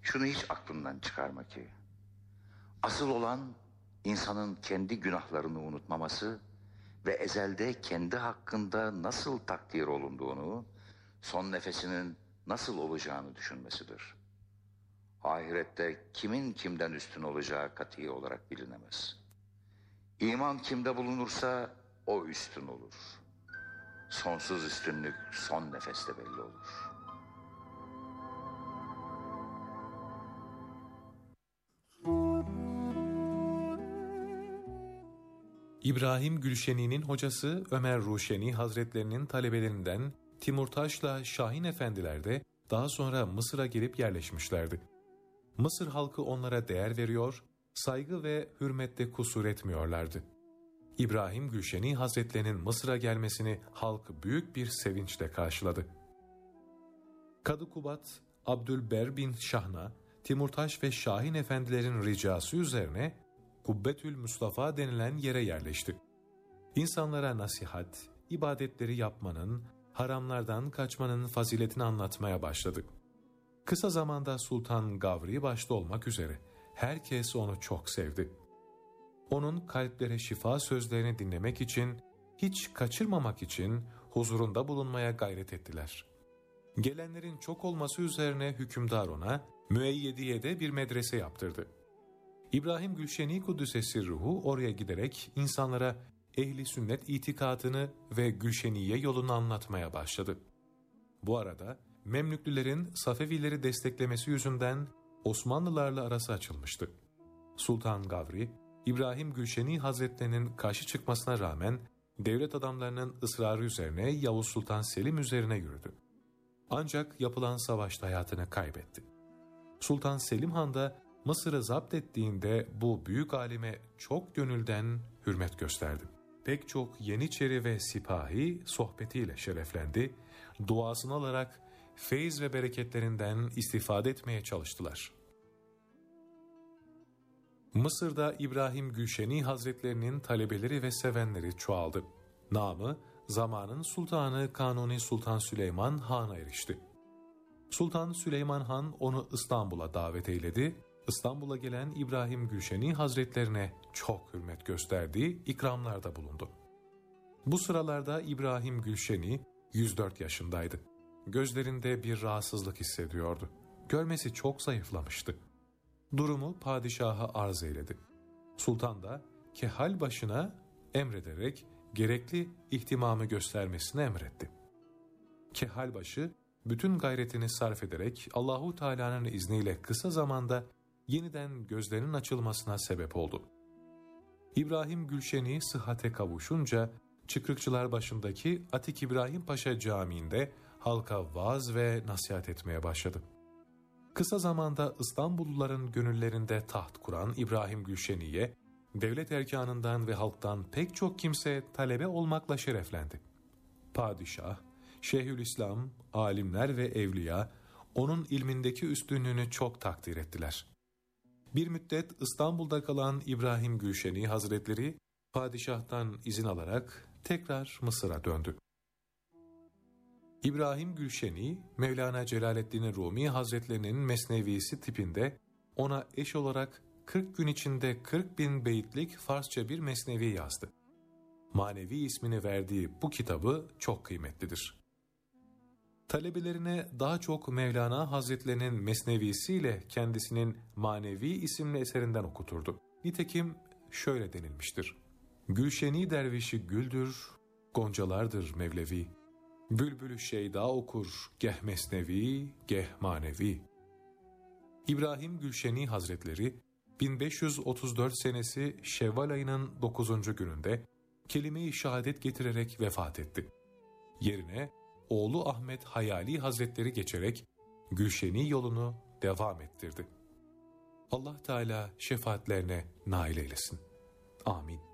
Şunu hiç aklından çıkarma ki, asıl olan insanın kendi günahlarını unutmaması ve ezelde kendi hakkında nasıl takdir olunduğunu, son nefesinin nasıl olacağını düşünmesidir. Ahirette kimin kimden üstün olacağı kati olarak bilinemez. İman kimde bulunursa o üstün olur. Sonsuz üstünlük son nefeste belli olur. İbrahim Gülşeni'nin hocası Ömer Ruşeni Hazretlerinin talebelerinden Timurtaş'la Şahin Efendiler de daha sonra Mısır'a gelip yerleşmişlerdi. Mısır halkı onlara değer veriyor, saygı ve hürmette kusur etmiyorlardı. İbrahim Gülşeni Hazretlerinin Mısır'a gelmesini halk büyük bir sevinçle karşıladı. Kadı Kubat, Abdülber bin Şahna, Timurtaş ve Şahin Efendilerin ricası üzerine Kubbetül Mustafa denilen yere yerleşti. İnsanlara nasihat, ibadetleri yapmanın, haramlardan kaçmanın faziletini anlatmaya başladı. Kısa zamanda Sultan Gavri başta olmak üzere herkes onu çok sevdi. Onun kalplere şifa sözlerini dinlemek için, hiç kaçırmamak için huzurunda bulunmaya gayret ettiler. Gelenlerin çok olması üzerine hükümdar ona Müeyyediye'de bir medrese yaptırdı. İbrahim Gülşeni Kuddüs'e ruhu oraya giderek insanlara ehli sünnet itikadını ve Gülşeniye yolunu anlatmaya başladı. Bu arada Memlüklülerin Safevileri desteklemesi yüzünden Osmanlılarla arası açılmıştı. Sultan Gavri, İbrahim Gülşeni Hazretlerinin karşı çıkmasına rağmen devlet adamlarının ısrarı üzerine Yavuz Sultan Selim üzerine yürüdü. Ancak yapılan savaşta hayatını kaybetti. Sultan Selim Han da Mısır'ı zapt ettiğinde bu büyük alime çok gönülden hürmet gösterdi. Pek çok Yeniçeri ve sipahi sohbetiyle şereflendi, duasını alarak feyiz ve bereketlerinden istifade etmeye çalıştılar. Mısır'da İbrahim Gülşeni Hazretlerinin talebeleri ve sevenleri çoğaldı. Namı zamanın sultanı Kanuni Sultan Süleyman Han'a erişti. Sultan Süleyman Han onu İstanbul'a davet eyledi. İstanbul'a gelen İbrahim Gülşeni Hazretlerine çok hürmet gösterdiği ikramlarda bulundu. Bu sıralarda İbrahim Gülşeni 104 yaşındaydı. Gözlerinde bir rahatsızlık hissediyordu. Görmesi çok zayıflamıştı. Durumu padişaha arz eyledi. Sultan da kehal başına emrederek gerekli ihtimamı göstermesini emretti. Kehalbaşı bütün gayretini sarf ederek Allahu Teala'nın izniyle kısa zamanda yeniden gözlerinin açılmasına sebep oldu. İbrahim Gülşeni sıhhate kavuşunca Çıkrıkçılar başındaki Atik İbrahim Paşa Camii'nde halka vaaz ve nasihat etmeye başladı. Kısa zamanda İstanbulluların gönüllerinde taht kuran İbrahim Gülşeni'ye devlet erkanından ve halktan pek çok kimse talebe olmakla şereflendi. Padişah, Şeyhülislam, alimler ve evliya onun ilmindeki üstünlüğünü çok takdir ettiler. Bir müddet İstanbul'da kalan İbrahim Gülşeni Hazretleri padişahtan izin alarak tekrar Mısır'a döndü. İbrahim Gülşeni, Mevlana Celaleddin Rumi Hazretlerinin mesnevisi tipinde ona eş olarak 40 gün içinde 40.000 beyitlik Farsça bir mesnevi yazdı. Manevi ismini verdiği bu kitabı çok kıymetlidir. Talebelerine daha çok Mevlana Hazretlerinin mesnevisiyle kendisinin Manevi isimli eserinden okuturdu. Nitekim şöyle denilmiştir: Gülşeni dervişi güldür, goncalardır Mevlevi. Bülbülü şeyda okur, geh mesnevi, geh manevi. İbrahim Gülşeni Hazretleri 1534 senesi Şevval ayının 9. gününde kelime-i şehadet getirerek vefat etti. Yerine oğlu Ahmet Hayali Hazretleri geçerek Gülşeni yolunu devam ettirdi. Allah Teala şefaatlerine nail eylesin. Amin.